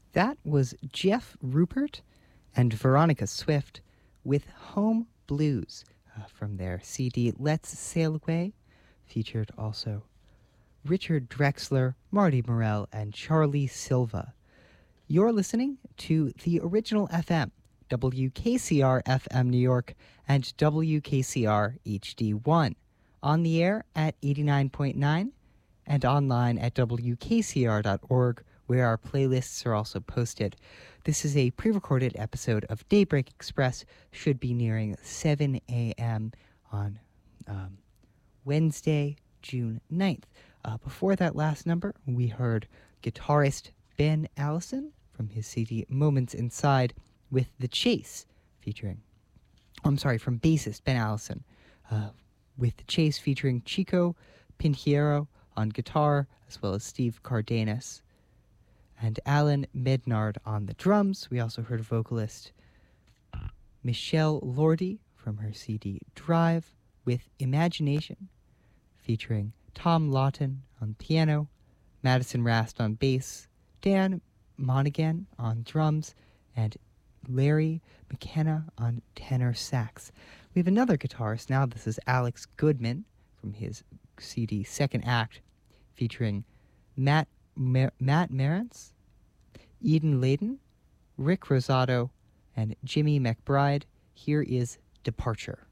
That was Jeff Rupert and Veronica Swift with Home Blues from their CD Let's Sail Away. Featured also Richard Drexler, Marty Morell, and Charlie Silva. You're listening to the Original FM, WKCR FM New York, and WKCR HD1. On the air at 89.9 and online at WKCR.org, where our playlists are also posted. This is a pre-recorded episode of Daybreak Express, should be nearing 7 a.m. on Wednesday, June 9th. Before that last number, we heard guitarist Ben Allison from his CD Moments Inside with The Chase, from bassist Ben Allison, with The Chase featuring Chico Pinheiro on guitar, as well as Steve Cardenas and Alan Mednard on the drums. We also heard vocalist Michelle Lordi from her CD Drive with Imagination, featuring Tom Lawton on piano, Madison Rast on bass, Dan Monaghan on drums, and Larry McKenna on tenor sax. We have another guitarist now. This is Alex Goodman from his CD Second Act, featuring Matt Marantz, Eden Layden, Rick Rosato, and Jimmy McBride. Here is Departure.